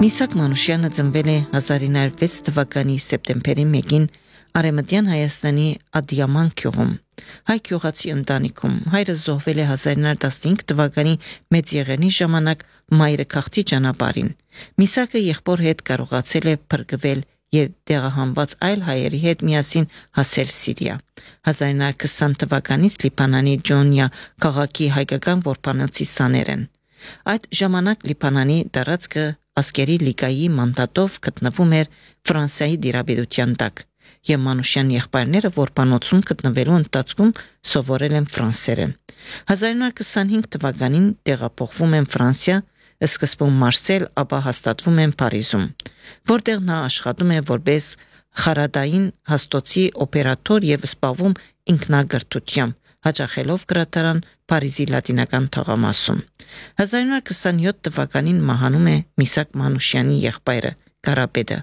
Միսակ Մանուշյանը ծնվել է 1906 թվականի սեպտեմբերի 1-ին Արևմտյան Հայաստանի Ադիաման գյուղում, հայ գյուղացի ընտանիքում։ Հայրը զոհվել է 1915 թվականի մեծեղենի ժամանակ մայրը քաղցի ճանապարհին։ Միսակը եղբոր հետ կարողացել է փրկվել եւ տեղահանված այլ հայերի հետ միասին հասել Սիրիա։ 1920 թվականից Լիբանանի Ջոնիա քաղաքի հայկական որբանոցի սաներ են։ Այդ ժամանակ Լիբանանի տարածքը Ասկերի լիգայի մանդատով գտնվում էր Ֆրանսիայի դիրաբերության տակ, եւ Մանուշյան եղբայրները որբանոցում գտնվելու ընթացքում սովորել են ֆրանսերեն։ 1925 թվականին տեղափոխվում են Ֆրանսիա, սկզբում Մարսել, ապա հաստատվում են Փարիզում, որտեղ նա աշխատում է որպես խարադային հաստոցի օպերատոր եւ զբաղվում ինքնագրթությամբ, հաճախելով գրադարան Փարիզի լատինական թաղամասում։ 1927 թվականին մահանում է Միսակ Մանուշյանի եղբայրը Կարապետը։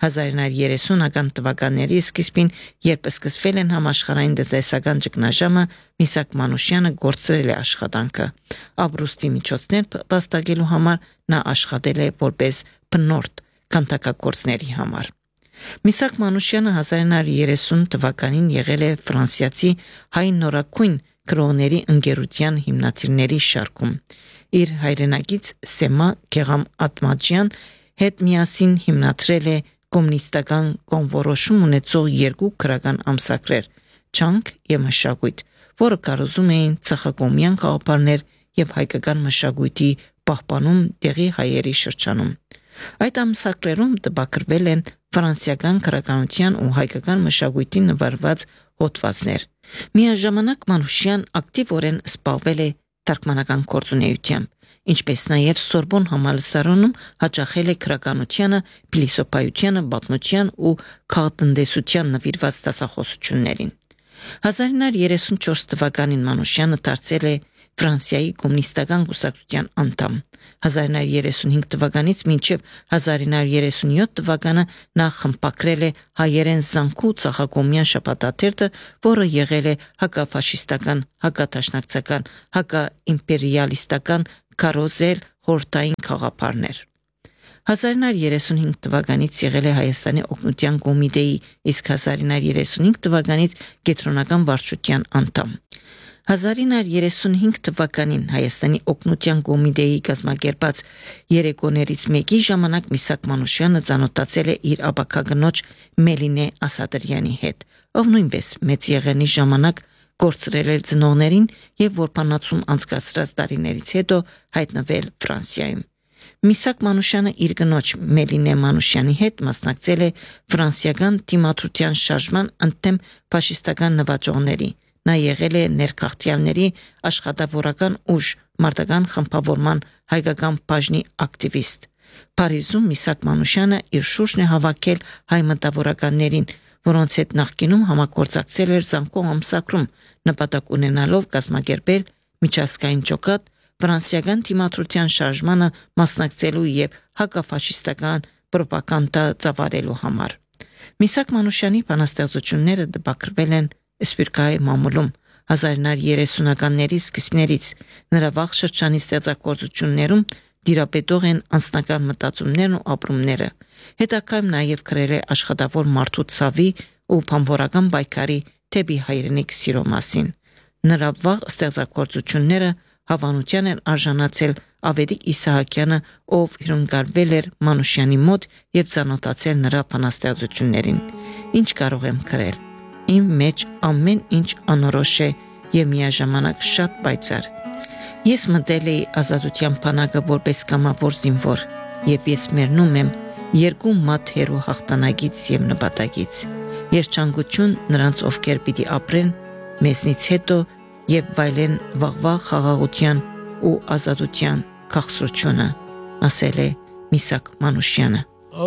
1930-ական թվականների սկիզբին, երբ սկսվել են համաշխարհային տնտեսական ճգնաժամը, Միսակ Մանուշյանը գործել է աշխատանքը։ Ապրուստի միջոցներ վաստակելու համար նա աշխատել է որպես բնորդ քանդակագործների համար։ Միսակ Մանուշյանը 1930 թվականին եղել է ֆրանսիացի հայ նորակույն կրոների ընկերության հիմնադիրների շարքում։ Իր հայրենագից Սեմա Գեղամ Ատմաջյան հետ միասին հիմնադրել է կոմունիստական կողմորոշում ունեցող երկու քրական ամսագրեր՝ «Չանք» եւ «Մշակույթ», որը կարոզում էին ցախակոմյան գաղափարներ եւ հայկական մշակույթի պահպանում տեղի հայերի շրջանում։ Այդ ամսագրերում տպագրվել են ֆրանսիական քրականության ու հայկական մշակույթի նվիրված հոդվածներ։ Միաժամանակ Մանուշյան ակտիվորեն զբաղվել է թարգմանական գործունեությամբ, ինչպես նաև Սորբոն համալսարանում հաճախել է քրականությանը, փիլիսոփայությանը, պատմության ու քաղաքտնտեսության նվիրված դասախոսություններին։ 1934 թվականին Մանուշյանը դարձել է Ֆրանսիայի կոմունիստական կուսակցության անդամ։ 1935 թվականից մինչև 1937 թվականը նա խմբագրել է հայերեն զանգու ցախակոմյան շաբաթաթերթը, որը եղել է հակաֆաշիստական, հակադաշնակցական, հակաիմպերիալիստական քարոզել խորհրդային խաղապարներ։ 1935 թվականից եղել է Հայաստանի օգնության կոմիտեի, իսկ 1935 թվականից կենտրոնական վարչության անդամ։ 1935 թվականին Հայաստանի օգնության կոմիտեի կազմակերպած երեկոներից մեկի ժամանակ Միսակ Մանուշյանը ծանոթացել է իր ապակագնոջ Մելինե Ասատրյանի հետ, ով նույնպես մեծեղենի ժամանակ գործրել էր ծնողներին եւ որբանացում անցկացրած տարիներից հետո հայտնվել Ֆրանսիայում։ Միսակ Մանուշյանը իր կնոջ Մելինե Մանուշյանի հետ մասնակցել է ֆրանսիական դիմադրության շարժման ընդդեմ ֆաշիստական նվաճողների։ Նա եղել է ներքաղթյալների աշխատավորական ուժ մարտական խմբավորման հայկական բաժնի ակտիվիստ։ Փարիզում Միսակ Մանուշյանը իր շուրջն է հավաքել հայ մտավորականներին, որոնց հետ նախկինում համագործակցել էր զանգու ամսագրում, նպատակ ունենալով կազմակերպել միջազգային ջոկատ ֆրանսիական դիմադրության շարժմանը մասնակցելու եւ հակաֆաշիստական պրոպագանդա ծավալելու համար։ Միսակ Մանուշյանի բանաստեղծությունները տպագրվել են Սպիրկայի մամուլում 1930-ականների սկիզբներից։ Նրա վաղ շրջանի ստեղծագործություններում դիրապետող են անձնական մտածումներն ու ապրումները։ Հետագայում նաև գրել է աշխատավոր մարդու ցավի ու բանվորական պայքարի դեպի հայրենիք սիրո մասին։ Նրա վաղ ստեղծագործությունները հավանության են արժանացել Ավետիք Իսահակյանը, ով հյուրընկալվել էր Մանուշյանի մոտ եւ ծանոթացել նրա բանաստեղծություններին։ Ինչ կարող եմ գրել։ Իմ մեջ ամեն ինչ անորոշ է եւ միաժամանակ շատ պայծառ։ Ես մտել էի ազատության բանակը որպես կամավոր զինվոր եւ ես մերնում եմ երկու մատ հերու հաղթանակից եւ նպատակից։ Երջանկություն նրանց, ովքեր պիտի ապրեն մեզնից հետո եւ վայելեն վաղվա խաղաղության ու ազատության քաղցրությունը, ասել է Միսակ Մանուշյանը։